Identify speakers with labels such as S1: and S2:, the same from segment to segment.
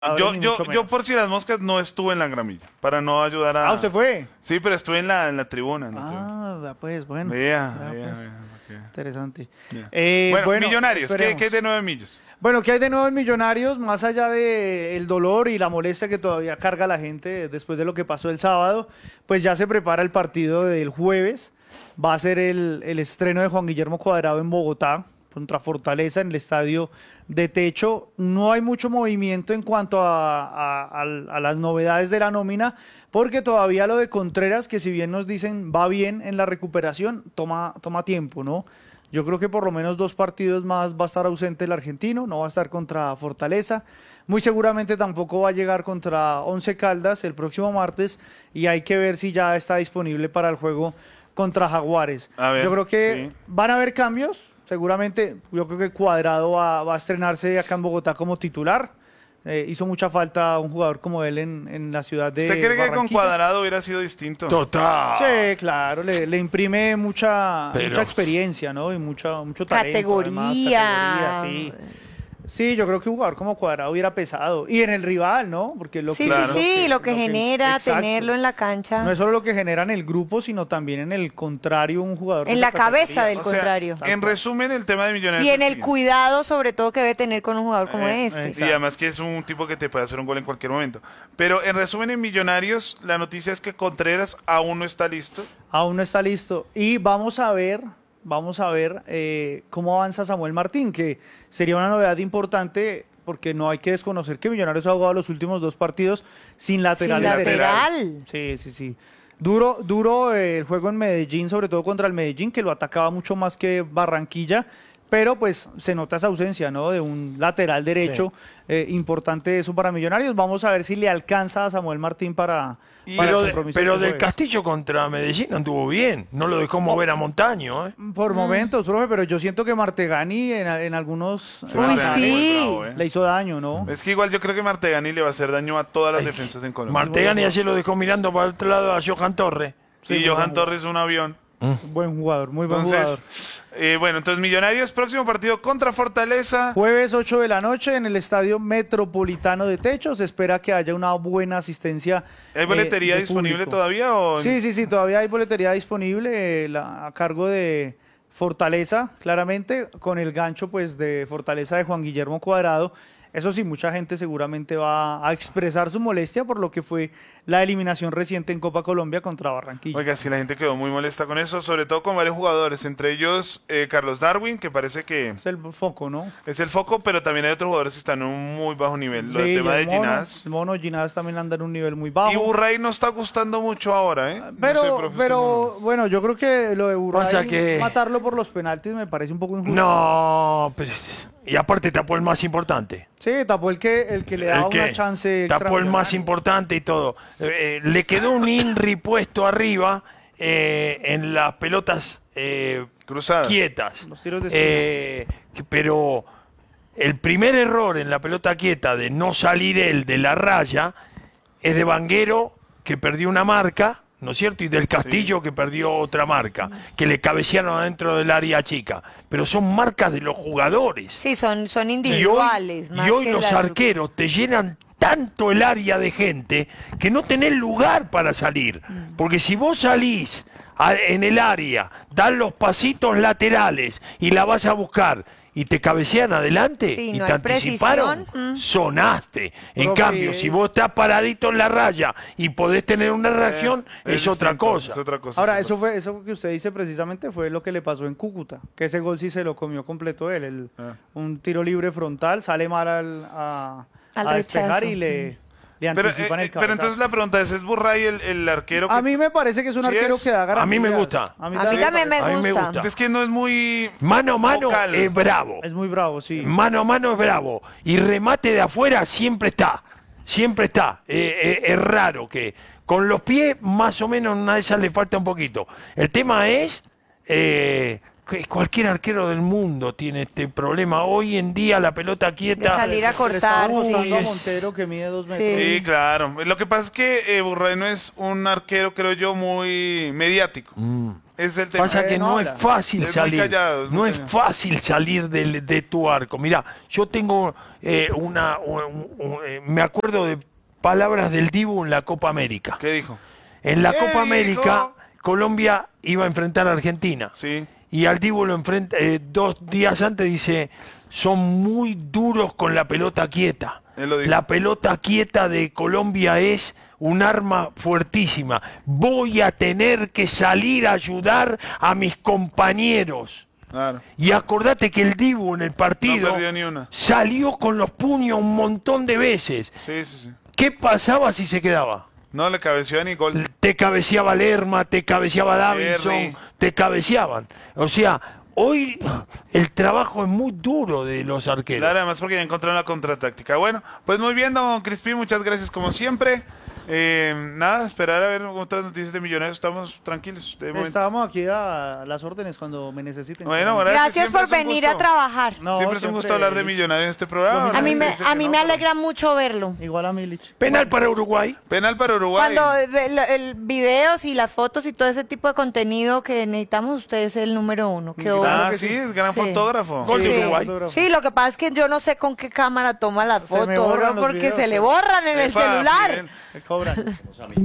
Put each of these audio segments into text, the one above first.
S1: Yo por si las moscas no estuve en la gramilla, para no ayudar a...
S2: Ah, ¿usted fue?
S1: Sí, pero estuve en la tribuna.
S2: Vea pues, bueno.
S1: Vea,
S2: Vea, pues.
S1: ok.
S2: Interesante.
S1: Bueno, Millonarios, ¿qué
S2: esperemos.
S1: hay de 9 millos?
S2: Bueno, ¿qué hay de nuevo en Millonarios? Más allá de el dolor y la molestia que todavía carga la gente después de lo que pasó el sábado, pues ya se prepara el partido del jueves. Va a ser el estreno de Juan Guillermo Cuadrado en Bogotá contra Fortaleza en el estadio de techo. No hay mucho movimiento en cuanto a las novedades de la nómina, porque todavía lo de Contreras, que si bien nos dicen va bien en la recuperación, toma tiempo, ¿no? Yo creo que por lo menos 2 partidos más va a estar ausente el argentino, no va a estar contra Fortaleza. Muy seguramente tampoco va a llegar contra Once Caldas el próximo martes y hay que ver si ya está disponible para el juego contra Jaguares.
S1: A ver,
S2: yo creo que
S1: sí.
S2: van a haber cambios, seguramente. Yo creo que Cuadrado va a estrenarse acá en Bogotá como titular. Hizo mucha falta un jugador como él en la ciudad de
S1: ¿Usted cree que con
S2: Barranquilla.
S1: Cuadrado hubiera sido distinto?
S3: Total.
S2: Sí, claro, le imprime mucha
S3: Pero-
S2: experiencia, ¿no? Y mucho talento.
S4: Categoría.
S2: Además, sí. Sí, yo creo que un jugador como Cuadrado hubiera pesado. Y en el rival, ¿no? Porque
S4: Sí,
S1: Claro.
S4: sí, lo que genera
S2: exacto.
S4: tenerlo en la cancha.
S2: No es solo lo que genera en el grupo, sino también en el contrario, un jugador de
S4: En
S2: esa
S4: la cabeza
S2: categoría.
S4: del
S1: O sea,
S4: contrario.
S1: en resumen, el tema de Millonarios...
S4: Y en
S1: es
S4: el
S1: que-
S4: cuidado, sobre todo, que debe tener con un jugador como este.
S1: Y además que es un tipo que te puede hacer un gol en cualquier momento. Pero en resumen, en Millonarios, la noticia es que Contreras aún no está listo.
S2: Aún no está listo. Y vamos a ver cómo avanza Samuel Martín, que sería una novedad importante porque no hay que desconocer que Millonarios ha jugado los últimos 2 partidos sin lateral.
S4: Sin
S2: derecho.
S4: lateral.
S2: Sí. Duro el juego en Medellín, sobre todo contra el Medellín, que lo atacaba mucho más que Barranquilla, pero pues se nota esa ausencia, ¿no? De un lateral derecho. Importante eso para Millonarios. Vamos a ver si le alcanza a Samuel Martín para el compromiso
S3: Pero
S2: este
S3: del
S2: jueves.
S3: Castillo contra Medellín anduvo bien. No lo dejó mover a Montaño, ¿eh?
S2: Por momentos, profe, pero yo siento que Martegani en algunos
S4: Uy,
S1: Martegani
S4: sí.
S1: es bravo,
S2: le hizo daño, ¿no?
S1: Es que igual yo creo que Martegani le va a hacer daño a todas las defensas en Colombia.
S3: Martegani ayer lo dejó mirando para el otro lado a Johan Torres.
S1: Sí, Johan Torres un avión.
S2: Buen jugador, muy buen jugador.
S1: Entonces, bueno, entonces Millonarios, próximo partido contra Fortaleza.
S2: Jueves 8 de la noche en el Estadio Metropolitano de Techo. Se espera que haya una buena asistencia.
S1: ¿Hay boletería
S2: de
S1: disponible
S2: público.
S1: todavía? O...
S2: Sí, todavía hay boletería disponible a cargo de Fortaleza, claramente, con el gancho pues de Fortaleza de Juan Guillermo Cuadrado. Eso sí, mucha gente seguramente va a expresar su molestia por lo que fue la eliminación reciente en Copa Colombia contra Barranquilla.
S1: Oiga, sí, la gente quedó muy molesta con eso, sobre todo con varios jugadores, entre ellos Carlos Darwin, que parece que
S2: Es el foco, ¿no?
S1: es el foco, pero también hay otros jugadores que están en un muy bajo nivel. Lo del
S2: Sí,
S1: tema de
S2: el Mono,
S1: Ginás.
S2: el Mono Ginás también anda en un nivel muy bajo.
S1: Y Burray no está gustando mucho ahora, ¿eh? No sé,
S2: Pero,
S1: profe, usted
S2: bueno, yo creo que lo de Burray,
S3: Pasa que-
S2: matarlo por los penaltis me parece un poco injusto.
S3: No, pero... Y aparte tapó el más importante.
S2: Sí, tapó el que le daba una chance extra.
S3: Tapó el más importante y todo. Le quedó un INRI puesto arriba en las pelotas
S1: Cruzada.
S3: quietas.
S2: Los tiros de
S3: Pero el primer error en la pelota quieta de no salir él de la raya es de Vanguero, que perdió una marca, ¿no es cierto? Y del Castillo, que perdió otra marca, que le cabecearon adentro del área chica. Pero son marcas de los jugadores.
S4: Sí, son
S3: Y hoy,
S4: individuales. más
S3: y hoy
S4: que
S3: los
S4: las-
S3: arqueros te llenan tanto el área de gente que no tenés lugar para salir. Porque si vos salís en el área, dan los pasitos laterales y la vas a buscar y te cabecean adelante
S4: Sí,
S3: y
S4: no
S3: te
S4: hay
S3: anticiparon,
S4: precisión.
S3: sonaste. En
S2: Profe,
S3: cambio, si vos estás paradito en la raya y podés tener una reacción, es otra
S1: distinto,
S3: cosa.
S1: Es otra cosa.
S2: Ahora,
S1: es otra
S2: eso que usted dice precisamente fue lo que le pasó en Cúcuta, que ese gol sí se lo comió completo él. Un tiro libre frontal, sale mal a
S4: Al
S2: despejar
S4: rechazo.
S2: y le
S1: Pero,
S2: anticipan el
S1: pero
S2: cabezazo.
S1: entonces la pregunta es Burray el arquero que...
S2: A mí me parece que es un
S1: Sí
S2: arquero
S1: es.
S2: que da garantías.
S3: A mí me gusta.
S4: A mí también me
S3: A mí me
S4: gusta.
S3: gusta.
S1: Es que no es muy...
S3: Mano a mano
S1: vocal.
S3: es bravo.
S2: Es muy bravo, sí.
S3: Mano a mano es bravo. Y remate de afuera siempre está. Siempre está. Es raro que con los pies más o menos una de esas le falta un poquito. El tema es que cualquier arquero del mundo tiene este problema. Hoy en día la pelota
S4: De
S3: quieta...
S4: salir a
S2: Le estaba
S4: cortar.
S2: apostando
S3: sí,
S2: a
S3: es-
S2: Montero, que mide 2
S4: Sí.
S2: metros.
S1: Sí, claro. Lo que pasa es que Burray no es un arquero, creo yo, muy mediático. Ese es el tema.
S3: Pasa que no es fácil
S1: Es muy
S3: salir.
S1: callado, es muy
S3: No es
S1: callado.
S3: fácil salir de tu arco. Mira, yo tengo me acuerdo de palabras del Dibu en la Copa América.
S1: ¿Qué dijo?
S3: En la
S1: ¿Qué
S3: Copa
S1: dijo?
S3: América, Colombia iba a enfrentar a Argentina.
S1: Sí.
S3: Y al Dibu lo enfrenta 2 días antes, dice, son muy duros con la pelota quieta.
S1: Él lo dijo.
S3: La pelota quieta de Colombia es un arma fuertísima. Voy a tener que salir a ayudar a mis compañeros.
S1: Claro.
S3: Y acordate que el Dibu en el partido
S1: No perdió ni una.
S3: salió con los puños un montón de veces.
S1: Sí, sí, sí.
S3: ¿Qué pasaba si se quedaba?
S1: No le cabeció ni gol.
S3: Te cabeceaba Lerma, te cabeceaba
S1: Terry.
S3: Davinson, te cabeceaban. O sea, hoy el trabajo es muy duro de los arqueros.
S1: Claro, además porque ya encontraron la contratáctica. Bueno, pues muy bien, don Crispín, muchas gracias como siempre. Nada, esperar a ver otras noticias de Millonarios. Estamos tranquilos. De momento.
S2: Estábamos aquí a las órdenes cuando me necesiten.
S1: Bueno, gracias.
S4: Gracias
S1: Siempre
S4: por
S1: es un
S4: venir
S1: gusto.
S4: a trabajar.
S2: No,
S1: Siempre es un gusto hablar de Millonarios en este programa.
S2: A mí
S4: A mí me alegra mucho verlo.
S2: Igual a Milich.
S3: Penal para Uruguay.
S1: Penal para Uruguay.
S4: Cuando el videos y las fotos y todo ese tipo de contenido que necesitamos, usted es el número 1. Quedó
S1: Ah, sí, es gran
S4: Sí.
S1: fotógrafo.
S3: Gol de
S4: Sí.
S3: Uruguay.
S4: Sí, lo que pasa es que yo no sé con qué cámara toma las
S2: Se me
S4: fotos,
S2: borran
S4: ¿no?
S2: los
S4: Porque
S2: videos,
S4: se le
S2: sí.
S4: borran en el
S1: Epa,
S4: celular.
S1: Fidel.
S2: Me cobran.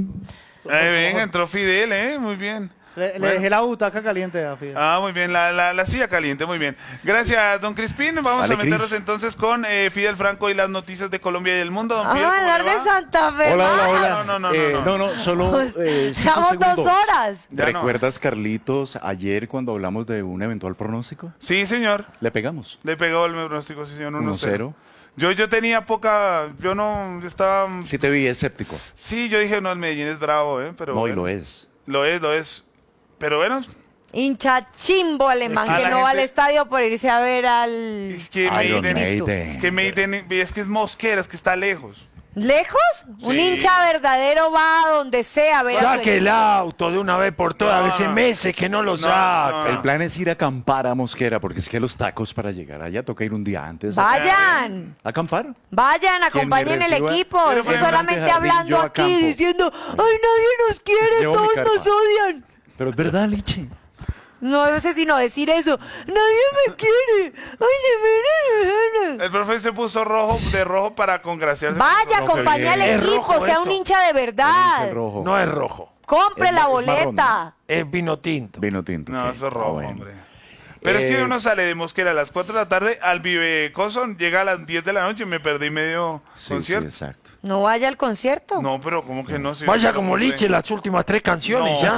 S1: Venga, entró Fidel, muy bien.
S2: Le
S1: Bueno.
S2: dejé la butaca caliente a Fidel.
S1: Ah, muy bien, la silla caliente, muy bien. Gracias, don Crispín. Vamos
S5: Vale,
S1: a meternos
S5: Cris.
S1: entonces con Fidel Franco y las noticias de Colombia y del mundo. Don Fidel,
S4: Vamos a
S1: ¿cómo
S4: hablar
S1: le
S4: de
S1: va?
S4: Santa Fe.
S5: Hola, hola,
S4: vamos.
S5: hola.
S1: No,
S5: Solo
S4: Llevamos
S5: 5
S4: 2
S5: segundos.
S4: horas.
S1: Ya no.
S5: ¿Recuerdas, Carlitos, ayer cuando hablamos de un eventual pronóstico?
S1: Sí, señor.
S5: Le pegamos.
S1: Le pegó el pronóstico, sí, señor, 1-0.
S5: 1-0.
S1: Yo tenía poca, yo no estaba,
S5: Sí te vi escéptico.
S1: sí, yo dije, no, el Medellín es bravo, pero
S5: No, y
S1: bueno.
S5: lo es.
S1: Lo es. Pero bueno,
S4: Hincha chimbo alemán
S1: A
S4: que
S1: la
S4: no va al
S1: gente-
S4: estadio por irse a ver al...
S1: es que
S4: al
S5: Iron
S1: Maiden,
S4: Cristo.
S5: Maiden.
S1: es que Maiden, es que es Mosquera, es que está lejos.
S4: ¿Lejos? Un
S1: Sí.
S4: hincha verdadero va a donde sea a ver a su
S3: Saque el
S4: equipo.
S3: auto de una vez por todas.
S1: No,
S3: Hace
S1: no.
S3: meses que no lo
S1: No,
S3: saca.
S1: no.
S5: El plan es ir a acampar a Mosquera, porque es que los tacos para llegar allá toca ir un día antes.
S4: Vayan,
S5: ¿Acampar?
S4: vayan, acompañen el
S5: reciba-
S4: equipo.
S1: Pero
S4: Estoy
S1: por ejemplo,
S4: solamente
S5: jardín,
S4: hablando
S5: yo
S4: aquí
S5: acampo.
S4: diciendo, ay, nadie nos quiere,
S5: Llevo mi
S4: todos
S5: carpa.
S4: nos odian.
S5: Pero es verdad, Liche.
S4: No sé sino decir eso. Nadie me quiere. Ay, de veras.
S1: El profe se puso de rojo para congraciarse.
S4: Vaya,
S5: rojo,
S4: acompañe al
S3: bien. Es
S4: equipo,
S3: rojo
S4: sea un
S3: esto.
S4: hincha de verdad.
S5: El rojo.
S3: No es rojo,
S4: Compre
S5: Es
S4: la
S5: marrón,
S4: boleta.
S3: es vino tinto.
S5: Vino tinto.
S1: No,
S5: ok.
S1: eso es rojo,
S5: bueno.
S1: hombre. Pero es que
S5: Eh,
S1: uno sale de Mosquera a las 4 de la tarde al Vive Coso, llega a las 10 de la noche y me perdí medio
S5: Sí,
S1: concierto.
S5: sí, exacto.
S4: No vaya al concierto.
S1: No, pero ¿cómo que no? Si
S3: Vaya
S1: yo
S3: como
S1: compré.
S3: Liche las últimas 3 canciones
S1: No,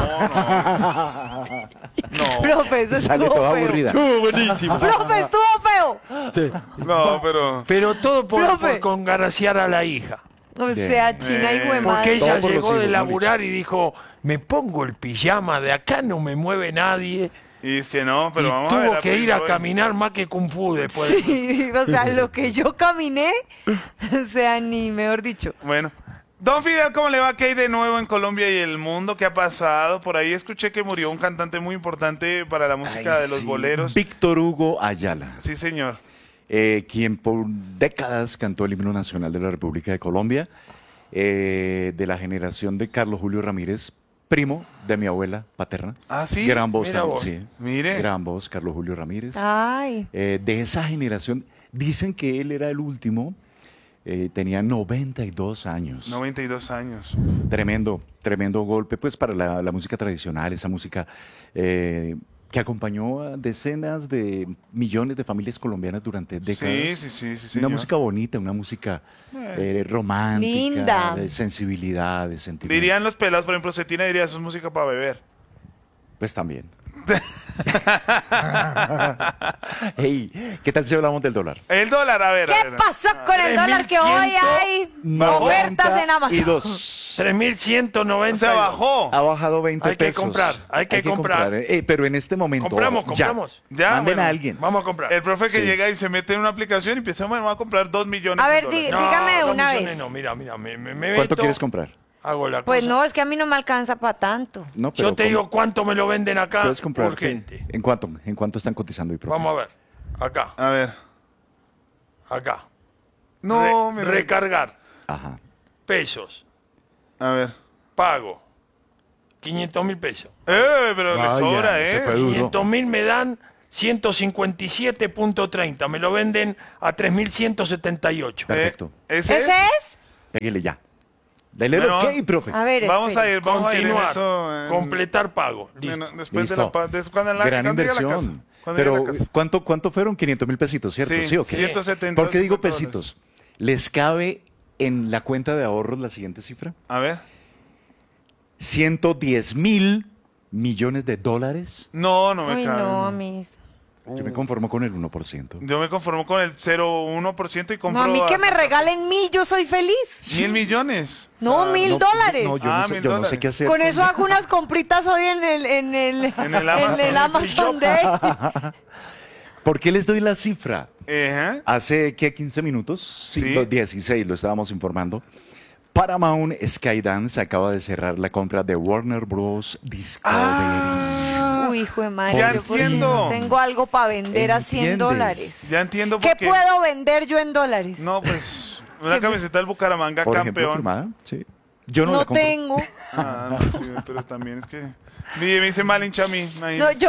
S3: ya.
S1: No,
S4: Profe, eso
S5: Sale
S4: estuvo
S5: toda
S4: feo.
S5: aburrida.
S3: Buenísimo.
S4: Profe, estuvo feo.
S1: no, pero...
S3: Pero todo
S4: Profe.
S3: por congraciar a la hija.
S4: O sea, China, hijo de
S1: Porque
S3: Porque
S4: madre.
S3: ella
S5: Todo por los
S3: llegó de
S5: hijos, ¿no,
S3: laburar y dijo, me pongo el pijama, de acá no me mueve nadie.
S1: Y es que no, pero
S3: y
S1: vamos a ver.
S3: tuvo que ir a
S1: Prince Royce.
S3: caminar más que Kung Fu después.
S4: Sí, o sea, lo que yo caminé, o sea, ni mejor dicho.
S1: Bueno. Don Fidel, ¿cómo le va? ¿Qué hay de nuevo en Colombia y el mundo? ¿Qué ha pasado? Por ahí escuché que murió un cantante muy importante para la música
S5: Ay,
S1: de los
S5: sí.
S1: boleros.
S5: Víctor Hugo Ayala.
S1: Sí, señor.
S5: Quien por décadas cantó el himno nacional de la República de Colombia, de la generación de Carlos Julio Ramírez, primo de mi abuela paterna.
S1: Ah, sí.
S5: Gran voz,
S3: Mira
S5: también,
S3: vos.
S5: sí.
S1: Mire.
S5: Gran voz, Carlos Julio Ramírez.
S4: Ay,
S5: De esa generación, dicen que él era el último, tenía 92 años.
S1: 92 años.
S5: Tremendo, tremendo golpe, pues para la música tradicional, esa música que acompañó a decenas de millones de familias colombianas durante décadas.
S1: Sí,
S5: Una
S1: señor.
S5: música bonita, una música romántica,
S4: Linda.
S5: de sensibilidad, de sentimiento.
S1: Dirían los pelados, por ejemplo, Cetina diría, eso es música para beber.
S5: Pues también. Hey, ¿qué tal si hablamos del dólar?
S1: El dólar, a ver. a
S4: ¿qué
S1: ver.
S4: pasó con el dólar que hoy hay ofertas en Amazon?
S5: 92.
S3: 3.190.
S1: O sea, bajó.
S5: Ha bajado 20
S3: Hay que
S5: pesos.
S3: comprar, hay que comprar.
S5: Pero en este momento.
S3: Compramos,
S5: ya.
S3: compramos.
S1: Ya,
S5: Manden
S1: bueno.
S5: a alguien.
S3: Vamos a comprar.
S1: El profe que
S5: Sí.
S1: llega y se mete en una aplicación y empieza, bueno, va a comprar 2 millones
S4: A
S1: de
S4: ver,
S1: dólares.
S4: dígame de
S3: 2
S4: una
S3: millones
S4: vez.
S3: No, mira, me
S5: ¿Cuánto
S3: meto,
S5: quieres comprar?
S3: Hago la
S4: Pues
S3: cosa.
S4: no, es que a mí no me alcanza para tanto.
S5: No, pero
S3: Yo te digo cuánto me lo venden acá
S5: puedes comprar.
S3: urgente.
S5: ¿En cuánto? ¿En cuánto están cotizando hoy, profe?
S3: Vamos a ver. Acá,
S1: A ver.
S3: acá.
S1: No, me
S3: Recargar.
S5: Ajá.
S3: Pesos.
S1: A ver.
S3: Pago. 500.000 pesos.
S1: Pero le
S5: Vaya,
S1: sobra,
S5: ese fue duro.
S3: 500.000 me dan 157.30. Me lo venden a 3.178.
S5: Perfecto.
S1: ¿Ese
S4: ¿Ese es?
S5: Péguele ya. Dele el
S1: Bueno,
S5: ok, profe.
S4: A ver,
S1: Vamos a
S4: espere.
S1: ir, vamos a ir en
S3: Continuar.
S1: eso.
S3: Completar pago. Listo.
S1: Bueno, después
S5: Listo.
S1: de la paz, cuando
S5: Gran
S1: cuando llegue a la casa.
S5: inversión.
S1: Cuando llegue a
S5: Pero,
S1: la casa.
S5: ¿cuánto fueron? 500.000 pesitos, ¿cierto?
S1: Sí,
S5: ¿Sí o qué?
S1: 170.
S5: ¿Por qué digo
S1: $50.
S5: pesitos? ¿Les cabe en la cuenta de ahorros la siguiente cifra?
S1: A ver.
S5: 110.000 millones de dólares.
S1: No, no me
S4: Uy,
S1: cabe.
S4: no, a mí.
S5: Yo me conformo con el 1%.
S1: Yo me conformo con el 0,1% y compro.
S4: No, a mí que me regalen 1.000, yo soy feliz.
S1: 1.000 millones.
S4: No, 1.000 dólares.
S5: No, yo,
S1: Ah,
S5: no sé,
S1: 1.000
S5: yo no sé
S1: dólares.
S5: qué hacer.
S4: Con eso hago unas compritas hoy en el
S1: En el Amazon.
S4: en el Amazon Day.
S5: ¿Por qué les doy la cifra?
S1: Ajá.
S5: Hace, ¿qué? 15 minutos,
S1: Sí.
S5: 16, lo estábamos informando. Paramount Skydance acaba de cerrar la compra de Warner Bros. Discovery.
S4: Uy, hijo de madre.
S1: Ya
S4: yo porque
S1: entiendo.
S4: no tengo algo para vender a 100
S5: ¿Entiendes?
S4: dólares.
S1: Ya entiendo por
S4: ¿Qué
S1: qué.
S4: puedo vender yo en dólares?
S1: No, pues. Una camiseta del Bucaramanga
S5: Por ejemplo,
S1: campeón.
S5: firmada. Sí. Yo no,
S4: No
S5: la compro.
S4: tengo.
S1: Ah, no, sí, pero también es que. Me dice mal hincha a mí.
S4: No,
S1: imagínese.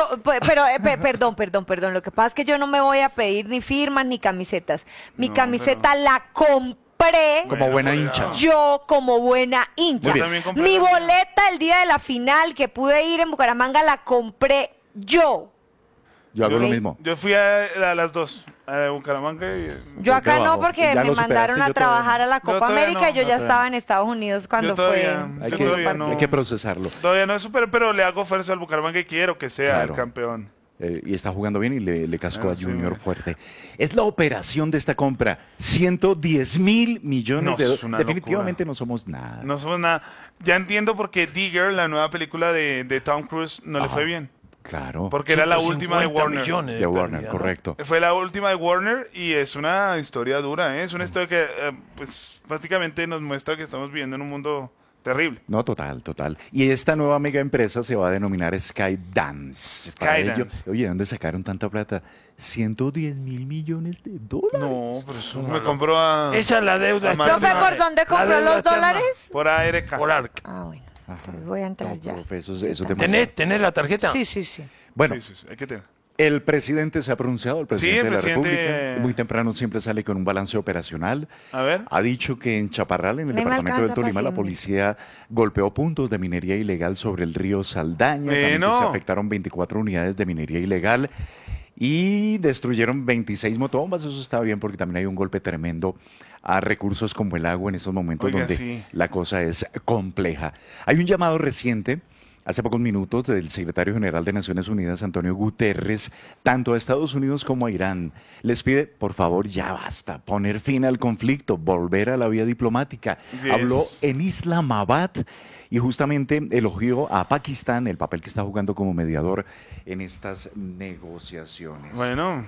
S4: perdón. Lo que pasa es que yo no me voy a pedir ni firmas ni camisetas. Mi
S1: No,
S4: camiseta la compré
S5: Como buena
S1: pero-
S5: hincha.
S4: yo como buena hincha.
S5: Muy bien.
S1: También compré
S4: Mi
S1: la-
S4: boleta el día de la final que pude ir en Bucaramanga la compré yo.
S5: Yo hago
S4: Ok.
S5: lo mismo.
S1: Yo fui a las dos. A la de Bucaramanga y.
S4: Yo acá
S5: trabajo.
S4: no porque
S5: Ya
S4: me
S5: lo superaste,
S4: mandaron a
S5: yo todavía
S4: trabajar
S5: no.
S4: a la
S1: Yo
S4: Copa
S1: todavía
S4: América
S1: no,
S4: y yo
S1: yo
S4: ya
S1: todavía
S4: estaba en Estados Unidos cuando
S1: Yo todavía-
S4: fue.
S5: Hay
S1: yo
S5: que,
S1: todavía no.
S5: hay que procesarlo.
S1: Todavía no es súper, pero le hago fuerza al Bucaramanga y quiero que sea
S5: Claro.
S1: el campeón.
S5: Y está jugando bien y le cascó
S1: Ah,
S5: a
S1: sí,
S5: Junior
S1: güey.
S5: fuerte. Es la operación de esta compra. 110.000 millones
S1: No,
S5: de
S1: es
S5: dólares.
S1: una
S5: Definitivamente
S1: locura.
S5: no somos nada.
S1: No somos nada. Ya entiendo por qué Digger, la nueva película de Tom Cruise, no le
S5: Ajá.
S1: fue bien.
S5: Claro.
S1: Porque era la última de
S3: 150
S1: Warner.
S3: millones
S5: De Warner,
S3: pérdida, ¿no?
S5: correcto.
S1: Fue la última de Warner y es una historia dura, ¿eh? Es una historia que, pues, prácticamente nos muestra que estamos viviendo en un mundo terrible.
S5: No, total, total. Y esta nueva mega empresa se va a denominar Skydance. Para
S1: Skydance.
S5: ello- oye, ¿de dónde sacaron tanta plata? 110.000 millones de dólares.
S1: No, por eso me compró a...
S3: Esa es la deuda.
S1: A Madrid.
S4: ¿Profe, por dónde
S3: La
S4: compró
S3: deuda
S4: los
S3: externa.
S4: dólares?
S1: Por ARK.
S3: Por ARC.
S4: Ah, bueno.
S5: Ajá.
S4: Entonces voy a entrar
S5: No,
S4: ya.
S5: profe, eso es demasiado.
S3: ¿Tenés la tarjeta?
S4: Sí, sí, sí.
S5: Bueno,
S1: Sí, sí, sí, hay que tener.
S5: el presidente se ha pronunciado, el presidente
S1: el
S5: de la
S1: presidente-
S5: República. Muy temprano siempre sale con un balance operacional.
S1: A ver.
S5: Ha dicho que en Chaparral, en el
S4: No me
S5: departamento del
S4: alcanza pa'
S5: Tolima, la
S4: 100.000.
S5: policía golpeó puntos de minería ilegal sobre el río Saldaña. También que
S1: Bueno.
S5: se afectaron 24 unidades de minería ilegal y destruyeron 26 motobombas. Eso está bien porque también hay un golpe tremendo a recursos como el agua en estos momentos
S1: Oiga,
S5: donde
S1: sí.
S5: la cosa es compleja. Hay un llamado reciente. Hace pocos minutos del secretario general de Naciones Unidas, Antonio Guterres, tanto a Estados Unidos como a Irán, les pide, por favor, ya basta, poner fin al conflicto, volver a la vía diplomática.
S1: Yes.
S5: Habló en Islamabad y justamente elogió a Pakistán, el papel que está jugando como mediador en estas negociaciones.
S1: Bueno,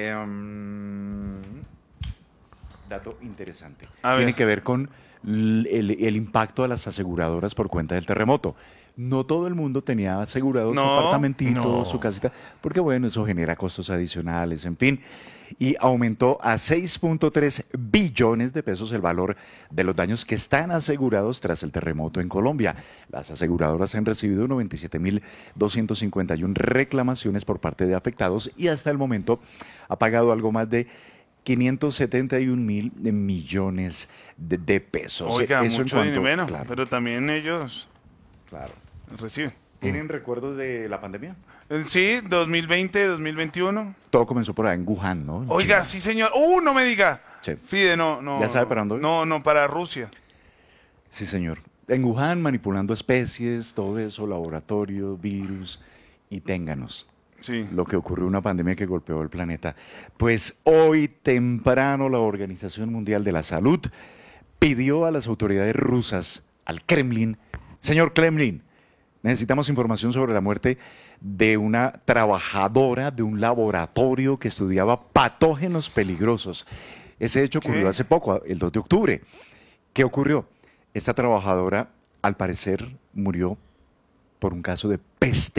S5: Dato interesante.
S1: A
S5: Tiene
S1: ver.
S5: que ver con el impacto a las aseguradoras por cuenta del terremoto. No todo el mundo tenía asegurado su
S1: No.
S5: apartamentito,
S3: No.
S5: su casita, porque bueno, eso genera costos adicionales, en fin. Y aumentó a 6.3 billones de pesos el valor de los daños que están asegurados tras el terremoto en Colombia. Las aseguradoras han recibido 97.251 reclamaciones por parte de afectados y hasta el momento ha pagado algo más de 571.000 millones de pesos.
S1: oiga,
S5: Eso en
S1: mucho
S5: cuanto-
S1: dinero, bueno,
S5: claro,
S1: pero también ellos
S5: claro.
S1: reciben.
S5: ¿Tienen recuerdos de la pandemia?
S1: Sí, 2020, 2021.
S5: Todo comenzó por ahí en Wuhan, ¿no? En
S1: Oiga,
S5: China.
S1: sí, señor. No me diga.
S5: Sí.
S1: Fide, no.
S5: ¿Ya sabe para dónde voy?
S1: No, para Rusia.
S5: Sí, señor. En Wuhan manipulando especies, todo eso, laboratorio, virus y ténganos.
S1: Sí.
S5: Lo que ocurrió, una pandemia que golpeó el planeta. Pues hoy temprano la Organización Mundial de la Salud pidió a las autoridades rusas, al Kremlin, señor Kremlin, necesitamos información sobre la muerte de una trabajadora de un laboratorio que estudiaba patógenos peligrosos. Ese hecho ocurrió
S1: ¿Qué?
S5: hace poco, el 2 de octubre. ¿Qué ocurrió? Esta trabajadora, al parecer, murió por un caso de peste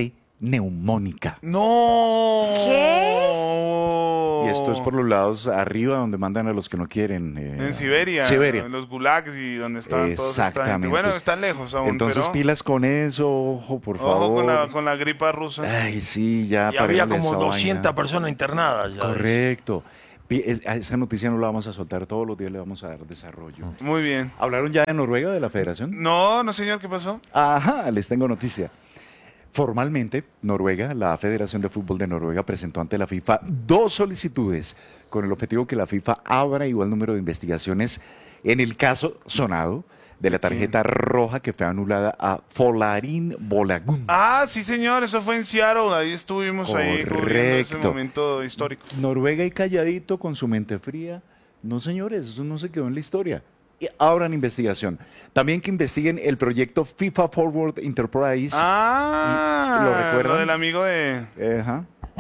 S5: neumónica.
S1: ¡No!
S4: ¿Qué?
S5: Y esto es por los lados arriba donde mandan a los que no quieren.
S1: En Siberia.
S5: Siberia.
S1: En los gulags y donde estaban todos esta gente.
S5: Exactamente.
S1: Bueno, están lejos aún,
S5: Entonces
S1: pero...
S5: pilas con eso, ojo, por
S1: Ojo
S5: favor.
S1: con la gripa rusa.
S5: Ay, sí, ya.
S3: Y había
S5: parémosle
S3: como
S5: esa
S3: 200
S5: vaina.
S3: personas internadas ya.
S5: Correcto. Esa noticia no la vamos a soltar todos los días, le vamos a dar desarrollo.
S1: Muy bien.
S5: ¿Hablaron ya de Noruega, de la federación?
S1: No, no señor, ¿qué pasó?
S5: Ajá, les tengo noticia. Formalmente, Noruega, la Federación de Fútbol de Noruega, presentó ante la FIFA 2 solicitudes con el objetivo que la FIFA abra igual número de investigaciones en el caso sonado de la tarjeta roja que fue anulada a Folarin Bolagun.
S1: Ah, sí señor, eso fue en Seattle, ahí estuvimos ahí cubriendo ese
S5: Correcto.
S1: momento histórico.
S5: Noruega y calladito con su mente fría. No, señores, eso no se quedó en la historia. Y abran investigación. También que investiguen el proyecto FIFA Forward Enterprise.
S1: Ah,
S5: ¿Lo recuerdan?
S1: del amigo de...
S5: Ajá.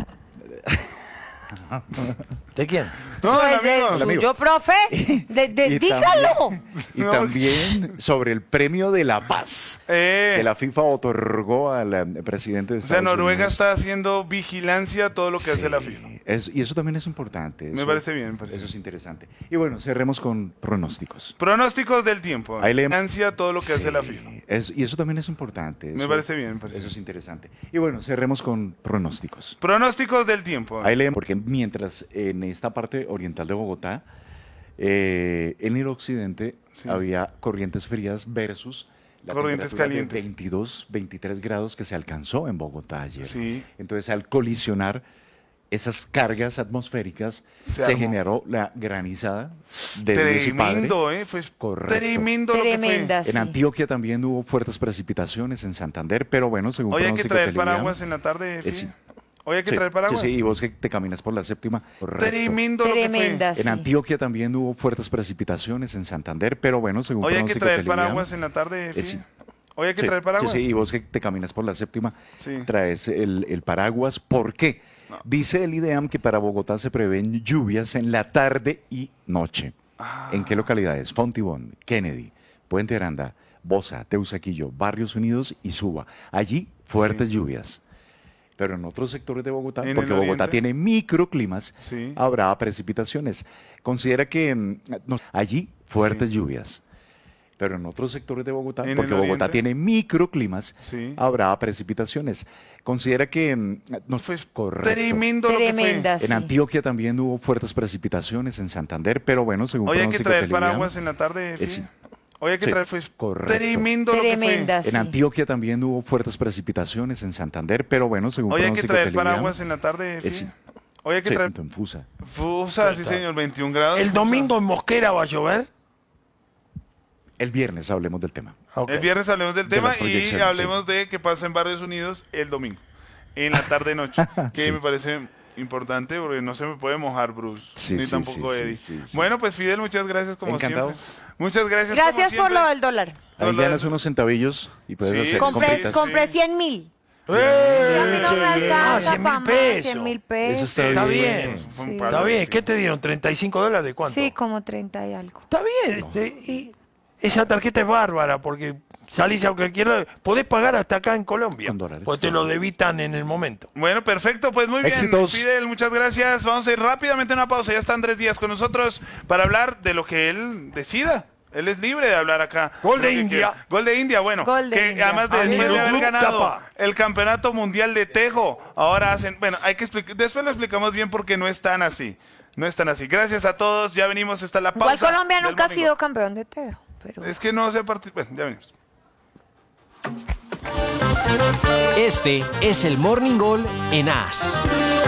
S3: ¿De quién?
S1: No, el
S4: Eso es
S1: amigo.
S5: El amigo.
S4: suyo, profe.
S5: Y
S4: Dígalo.
S5: Y también sobre el premio de la paz que la FIFA otorgó al presidente de
S1: O sea,
S5: Estados
S1: Noruega
S5: Unidos.
S1: está haciendo vigilancia a todo lo que hace la
S5: Sí,
S1: FIFA.
S5: y eso también es importante.
S1: Me
S5: eso-
S1: parece bien, me parece
S5: Eso es
S1: bien.
S5: interesante. Y bueno, cerremos con pronósticos.
S1: Pronósticos del tiempo.
S5: Ahí leemos.
S1: Vigilancia a todo lo que hace la
S5: Sí,
S1: FIFA.
S5: y eso también es importante.
S1: Me
S5: eso-
S1: parece bien, me parece
S5: Eso es
S1: bien.
S5: interesante. Y bueno, cerremos con pronósticos.
S1: Pronósticos del tiempo.
S5: Ahí leemos, porque mientras en esta parte oriental de Bogotá, en el occidente
S1: Sí.
S5: había corrientes frías versus la
S1: Corrientes
S5: temperatura
S1: calientes.
S5: de 22, 23 grados que se alcanzó en Bogotá ayer.
S1: Sí.
S5: Entonces, al colisionar esas cargas atmosféricas,
S1: Se
S5: se
S1: armó.
S5: generó la granizada de Dios y Padre.
S1: Tremendo, fue
S5: Correcto.
S1: tremendo lo que fue.
S4: Tremenda, sí.
S5: En Antioquia también hubo fuertes precipitaciones, en Santander, pero bueno, según
S1: Hoy hay que
S5: pronóstico
S1: traer
S5: Telegram,
S1: paraguas en la tarde, Fide.
S5: sí.
S1: Hoy hay que
S5: sí,
S1: traer paraguas.
S5: Sí, sí, y vos que te caminas por la séptima. Correcto.
S1: Tremendo lo que
S4: Tremenda,
S1: fue.
S4: sí.
S5: En Antioquia también hubo fuertes precipitaciones, en Santander, pero bueno, según
S1: Hoy hay que
S5: pronóstico
S1: traer
S5: Telegram,
S1: paraguas en la tarde, Fide.
S5: sí.
S1: Hoy hay que
S5: sí,
S1: traer paraguas.
S5: Sí, sí, y vos que te caminas por la séptima,
S1: Sí.
S5: traes el paraguas. ¿Por qué?
S1: No.
S5: Dice el IDEAM que para Bogotá se prevén lluvias en la tarde y noche.
S1: Ah.
S5: ¿En qué localidades? Fontibón, Kennedy, Puente Aranda, Bosa, Teusaquillo, Barrios Unidos y Suba. Allí fuertes lluvias. Pero en otros sectores de Bogotá,
S1: ¿En
S5: porque
S1: el
S5: Bogotá
S1: oriente?
S5: tiene microclimas,
S1: Sí.
S5: habrá precipitaciones. Considera que allí fuertes lluvias. Pero en otros sectores de Bogotá,
S1: ¿En
S5: porque
S1: el
S5: Bogotá
S1: oriente?
S5: tiene microclimas,
S1: Sí.
S5: habrá precipitaciones. Considera que
S1: Fue
S5: correcto.
S1: tremendo lo que
S4: Tremenda,
S1: fue.
S5: En Antioquia también hubo fuertes precipitaciones, en Santander, pero bueno, según
S1: Hoy hay que
S5: pronóstico
S1: traer
S5: Telegram,
S1: paraguas en la tarde, Fide.
S5: sí.
S1: Hoy hay que
S5: Sí,
S1: traer fue
S5: correcto.
S1: tremendo lo que
S4: Tremenda,
S1: fue.
S5: En
S4: sí.
S5: Antioquia también hubo fuertes precipitaciones, en Santander, pero bueno, según
S1: Hoy hay que
S5: pronóstico
S1: traer
S5: Telegram,
S1: paraguas en la tarde, Fide.
S5: sí.
S1: Hoy hay que
S5: sí,
S1: traer
S5: en Fusa.
S1: Fusa, sí señor, 21 grados.
S3: ¿El
S1: Fusa.
S3: domingo en Mosquera va a llover?
S5: El viernes hablemos del tema.
S3: Ok.
S1: El viernes hablemos del
S5: De
S1: tema
S5: las
S1: y
S5: proyecciones,
S1: hablemos de qué pasa en Barrios Unidos el domingo, en la tarde-noche, que
S5: Sí.
S1: me parece importante porque no se me puede mojar Bruce,
S5: Sí,
S1: ni
S5: sí,
S1: tampoco
S5: sí,
S1: Eddie.
S5: sí, sí.
S1: Bueno, pues Fidel, muchas gracias como
S5: Encantado.
S1: siempre. Muchas gracias.
S4: Gracias
S1: como
S4: por lo
S1: siempre.
S4: del dólar.
S5: Ahí
S1: Hola.
S5: ganas unos centavillos y puedes
S1: Sí,
S5: hacer
S4: Compré,
S5: compritas.
S4: compré 100.000.
S3: ¡Eh!
S4: A mí no me alcanza
S3: 100.000
S4: pa' más,
S3: pesos.
S4: 100.000
S5: Eso
S4: pesos.
S5: está
S3: Está
S5: bien.
S3: bien.
S1: Fue un
S4: Sí.
S1: palo,
S3: Está bien.
S1: sí.
S3: ¿Qué te dieron? ¿$35? ¿Cuánto?
S4: Sí, como 30 y algo.
S3: Está bien. Y esa tarjeta es bárbara porque salís a cualquier lado. Podés pagar hasta acá en Colombia.
S5: Con dólares,
S3: Porque te
S5: claro.
S3: lo debitan en el momento.
S1: Bueno, perfecto, pues muy bien.
S5: Éxitos.
S1: Fidel, muchas gracias. Vamos a ir rápidamente a una pausa. Ya está Andrés Díaz con nosotros para hablar de lo que él decida. Él es libre de hablar acá.
S3: Gol de
S1: Lo que
S3: India.
S1: quiera. Gol de India, bueno.
S4: Gol de
S1: que
S4: India.
S1: además de después de
S3: Amigo,
S1: haber
S3: club
S1: ganado
S3: Capa.
S1: el campeonato mundial de tejo, ahora hacen, bueno, hay que explicar, después lo explicamos bien porque no es tan así. No es tan así. Gracias a todos. Ya venimos, está la pausa.
S4: Igual Colombia
S1: del
S4: nunca ha
S1: domingo.
S4: sido campeón de tejo. Pero...
S1: Es que no se participa. Bueno, ya venimos.
S6: Este es el Morning Gol en AS.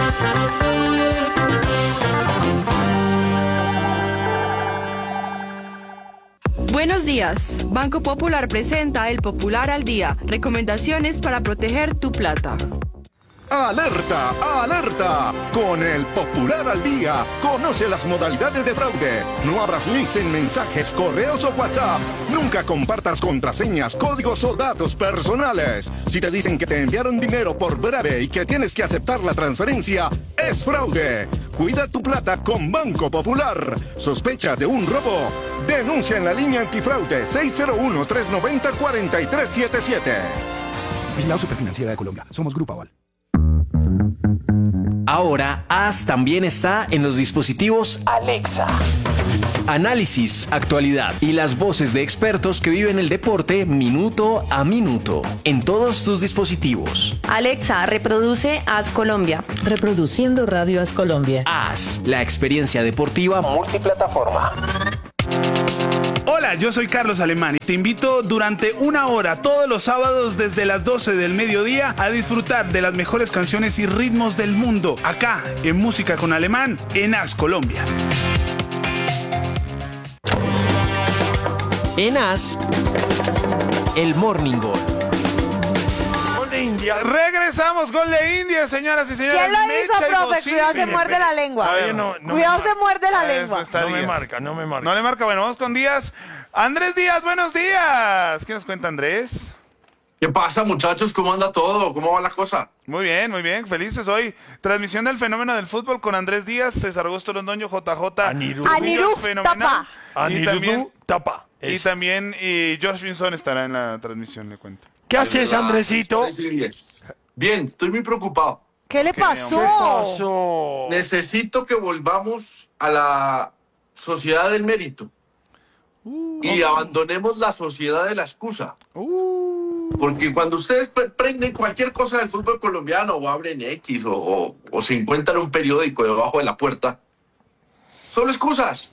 S7: Buenos días. Banco Popular presenta el Popular al Día. Recomendaciones para proteger tu plata.
S8: ¡Alerta! ¡Alerta! Con el Popular al Día, conoce las modalidades de fraude. No abras links en mensajes, correos o WhatsApp. Nunca compartas contraseñas, códigos o datos personales. Si te dicen que te enviaron dinero por breve y que tienes que aceptar la transferencia, es fraude. Cuida tu plata con Banco Popular. ¿Sospecha de un robo? Denuncia en la línea antifraude 601-390-4377.
S9: Vigilado Superfinanciera de Colombia. Somos Grupo Aval.
S6: Ahora, AS también está en los dispositivos Alexa. Análisis, actualidad y las voces de expertos que viven el deporte minuto a minuto en todos tus dispositivos.
S9: Alexa, reproduce AS Colombia.
S10: Reproduciendo Radio AS Colombia.
S6: AS, la experiencia deportiva multiplataforma.
S1: Hola, yo soy Carlos Alemán y te invito durante 1 hora todos los sábados desde las 12 del mediodía a disfrutar de las mejores canciones y ritmos del mundo acá en Música con Alemán en AS Colombia.
S6: En AS, el Morning Gol.
S3: Gol de India.
S1: Regresamos, gol de India, señoras y señores.
S4: ¿Quién lo hizo,
S1: Mecha y
S4: profe?
S1: Bocini.
S4: Cuidado, se muerde la lengua.
S3: Todavía no
S4: Cuidado,
S3: me
S4: se muerde la
S1: Eso
S4: lengua.
S1: está
S3: No me
S1: Díaz.
S3: marca, no me marca.
S1: No le marca, bueno, vamos con Díaz. Andrés Díaz, buenos días. ¿Qué nos cuenta Andrés?
S11: ¿Qué pasa, muchachos? ¿Cómo anda todo? ¿Cómo va la cosa?
S1: Muy bien, felices hoy. Transmisión del fenómeno del fútbol con Andrés Díaz, César Augusto Londoño, JJ.
S3: Anirudú.
S4: Anirudú
S1: Fenomenal.
S4: Tapa.
S3: Anirudú Tapa.
S1: Y
S3: Eso.
S1: también George Pinzón estará en la transmisión, le cuento.
S3: ¿Qué haces, Andresito?
S11: 6 y 10. Bien, estoy muy preocupado.
S4: ¿Qué le
S1: ¿Qué
S4: pasó?
S3: Pasó.
S11: Necesito que volvamos a la sociedad del mérito y abandonemos la sociedad de la excusa. Porque cuando ustedes prenden cualquier cosa del fútbol colombiano o abren X o se encuentran un periódico debajo de la puerta, son excusas.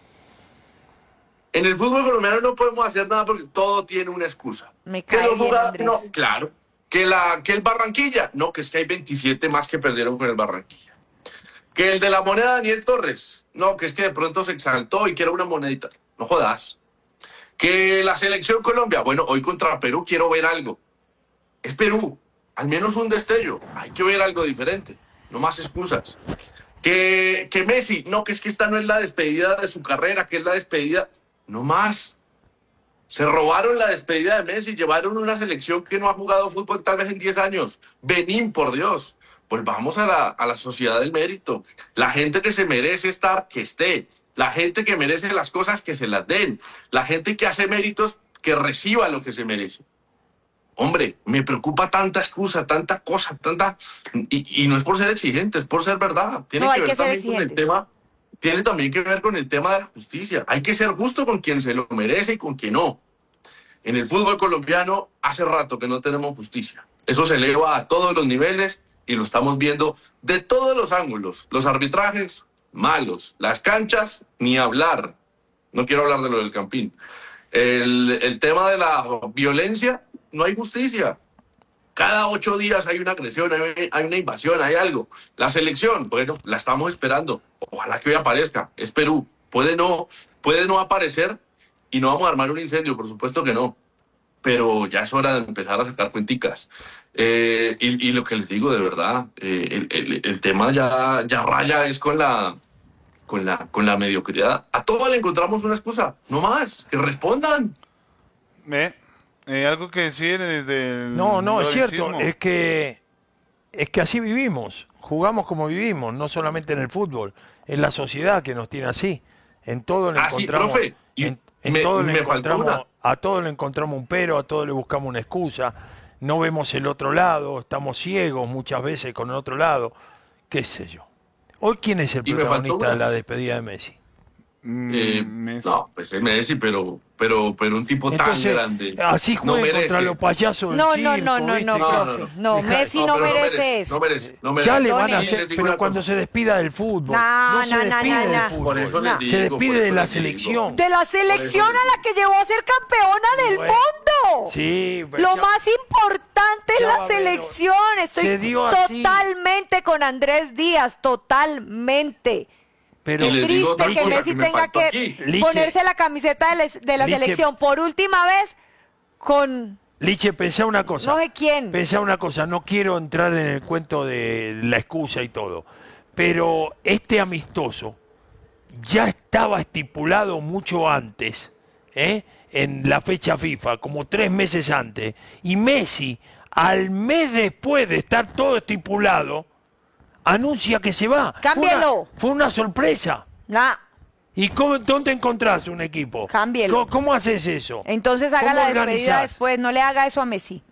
S11: En el fútbol colombiano no podemos hacer nada porque todo tiene una excusa.
S4: Me
S11: Que
S4: cae
S11: los
S4: bien,
S11: jugadores-
S4: Andrés.
S11: no, claro. Que el Barranquilla, no, que es que hay 27 más que perdieron con el Barranquilla. Que el de la moneda Daniel Torres, no, que es que de pronto se exaltó y quiere una monedita. No jodas. Que la selección Colombia, bueno, hoy contra Perú quiero ver algo. Es Perú, al menos un destello. Hay que ver algo diferente, no más excusas. Que Messi, no, que es que esta no es la despedida de su carrera, que es la despedida, no más. Se robaron la despedida de Messi, llevaron una selección que no ha jugado fútbol tal vez en 10 años. Benín, por Dios. Pues vamos a la sociedad del mérito. La gente que se merece estar, que esté. La gente que merece las cosas, que se las den. La gente que hace méritos, que reciba lo que se merece. Hombre, me preocupa tanta excusa, tanta cosa, tanta... Y no es por ser exigente, es por ser verdad. Tiene
S4: No,
S11: que
S4: hay
S11: ver
S4: que ser
S11: también con el
S4: exigente.
S11: tema... Tiene también que ver con el tema de la justicia. Hay que ser justo con quien se lo merece y con quien no. En el fútbol colombiano hace rato que no tenemos justicia. Eso se eleva a todos los niveles y lo estamos viendo de todos los ángulos. Los arbitrajes, malos. Las canchas, ni hablar. No quiero hablar de lo del Campín. El tema de la violencia, no hay justicia. Cada 8 días hay una agresión, hay una invasión, hay algo. La selección, bueno, la estamos esperando. Ojalá que hoy aparezca. Es Perú. Puede no aparecer y no vamos a armar un incendio, por supuesto que no. Pero ya es hora de empezar a sacar cuenticas. Y lo que les digo de verdad, el tema ya raya es con la mediocridad. A todos le encontramos una excusa. No más, que respondan.
S1: Algo que decir desde el
S3: No, es cierto.
S1: loricismo.
S3: Es que así vivimos. Jugamos como vivimos, no solamente en el fútbol. Es la sociedad que nos tiene así. En todo le
S11: Sí,
S3: encontramos...
S11: profe. Y
S3: en todo le
S11: me faltó
S3: encontramos, a todo le encontramos un pero, a todo le buscamos una excusa. No vemos el otro lado, estamos ciegos muchas veces con el otro lado. ¿Qué sé yo? Hoy, ¿quién es el
S11: Y me faltó
S3: protagonista de
S11: una.
S3: la despedida de Messi?
S1: Messi.
S11: No, pues es Messi, pero un tipo
S3: Entonces,
S11: tan grande.
S3: así
S11: no
S3: juega
S11: merece.
S3: contra los payasos del
S4: No,
S3: circo,
S4: no,
S3: ¿viste?
S4: profe. No, Messi no
S11: pero
S4: merece eso.
S11: No merece.
S3: Ya le
S4: No,
S3: van a
S4: ni-
S3: hacer,
S11: les digo
S3: pero
S11: una
S3: cuando
S11: cosa.
S3: se despida del fútbol,
S4: No,
S3: se
S4: no,
S3: despide
S4: no.
S3: del
S11: Por
S3: fútbol,
S11: eso les digo,
S3: se despide
S11: por
S3: de
S11: eso
S3: la
S11: les digo.
S3: selección.
S4: De la selección a la que llevó a ser campeona del
S3: Bueno,
S4: mundo.
S3: Sí, pero
S4: Lo
S3: ya-
S4: más importante es
S3: ya va
S4: la
S3: a ver,
S4: selección.
S3: se
S4: Estoy
S3: dio así.
S4: totalmente con Andrés Díaz, totalmente.
S3: pero
S11: Y les digo
S4: Triste
S11: otra
S4: que
S11: cosa
S4: Messi
S11: que me
S4: tenga
S11: faltó
S4: que
S11: aquí.
S3: Liche.
S4: ponerse la camiseta de la
S3: Liche.
S4: selección por última vez con
S3: Liche, pensá una cosa.
S4: no sé quién.
S3: Pensá una cosa, no quiero entrar en el cuento de la excusa y todo, pero este amistoso ya estaba estipulado mucho antes, en la fecha FIFA, como 3 meses antes, y Messi, al mes después de estar todo estipulado, anuncia que se va.
S4: Cámbielo.
S3: Fue una sorpresa.
S4: Nah,
S3: ¿Y dónde encontrás un equipo?
S4: Cámbielo.
S3: ¿Cómo haces eso?
S4: entonces haga
S3: ¿Cómo
S4: la despedida
S3: organizás?
S4: después, no le haga eso a Messi.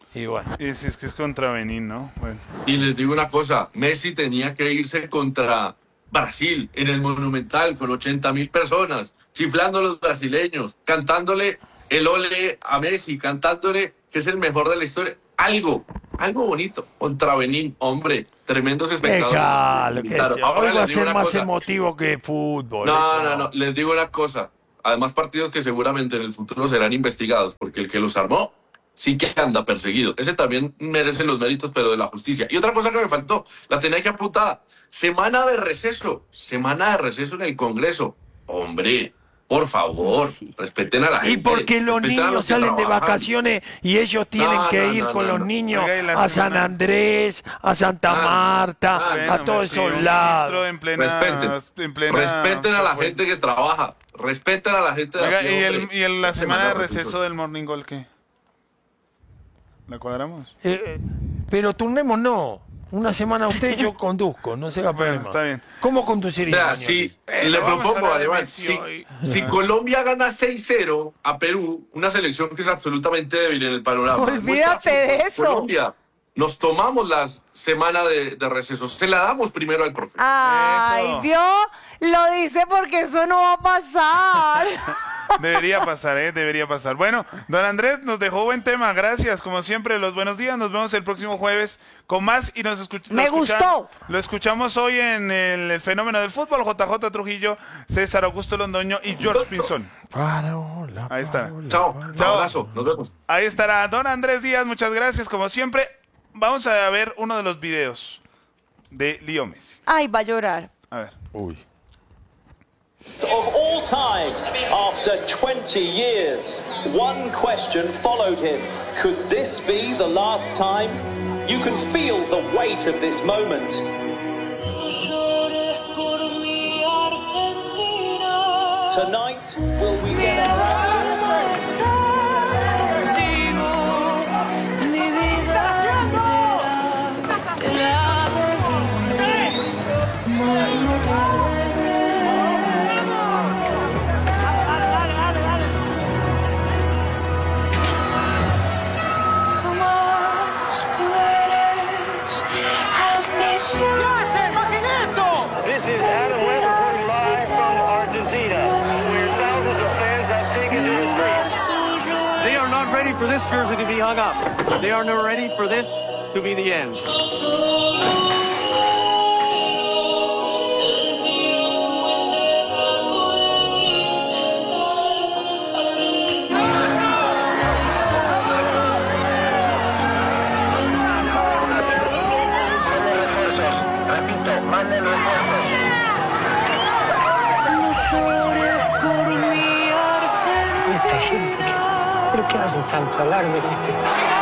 S3: Y bueno.
S1: Y si es que es contra Benín, ¿no? Bueno.
S11: Y les digo una cosa, Messi tenía que irse contra Brasil en el Monumental con 80.000 personas, chiflando a los brasileños, cantándole el ole a Messi, cantándole que es el mejor de la historia. Algo bonito contra Benín, hombre, tremendos espectadores.
S3: Déjalo, que
S11: Claro,
S3: sea.
S11: ahora
S3: Hoy va a
S11: les digo
S3: ser
S11: una
S3: más
S11: cosa.
S3: emotivo que fútbol.
S11: No, les digo una cosa. Además, partidos que seguramente en el futuro serán investigados, porque el que los armó sí que anda perseguido. Ese también merece los méritos, pero de la justicia. Y otra cosa que me faltó, la tenía que apuntar. Semana de receso en el Congreso. Hombre, por favor, respeten a la gente.
S3: Y porque los
S11: respeten a
S3: niños
S11: que
S3: salen de
S11: trabajan.
S3: vacaciones y ellos tienen que ir con los niños a San Andrés, a Santa Marta, a todos esos lados.
S11: Respeten a la gente que trabaja. Respeten a la gente de
S1: Oiga,
S11: aquí,
S1: ¿y la semana de receso
S11: receso
S1: del Morning Gold qué? ¿La cuadramos?
S3: Pero turnemos no. Una semana usted yo conduzco, no se haga problema.
S1: Está bien.
S3: ¿Cómo conduciría?
S11: Vea, si le propongo, Alemán, si Colombia gana 6-0 a Perú, una selección que es absolutamente débil en el panorama.
S4: Olvídate de eso.
S11: Colombia, nos tomamos la semana de receso. Se la damos primero al profe.
S4: Ay,
S1: Eso.
S4: vio, lo dice porque eso no va a pasar.
S1: Debería pasar, debería pasar. Bueno, don Andrés nos dejó buen tema, gracias. Como siempre, los buenos días. Nos vemos el próximo jueves con más y nos
S4: Me gustó.
S1: Lo escuchamos hoy en el fenómeno del fútbol. JJ Trujillo, César Augusto Londoño y George Pinzón. Ahí está.
S11: Chao, abrazo, nos vemos.
S1: Ahí estará don Andrés Díaz, muchas gracias. Como siempre, vamos a ver uno de los videos de Leo Messi.
S4: Ay, va a llorar.
S1: A ver.
S3: Uy.
S12: Of all time, after 20 years, one question followed him. Could this be the last time? You can feel the weight of this moment. Tonight, will we get our answer?
S13: This is Adam Weatherford live from Argentina, where thousands of fans have taken to the streets.
S14: They are not ready for this jersey to be hung up. They are not ready for this to be the end.
S15: Esta gente, ¿pero qué hacen tanto alarde, viste?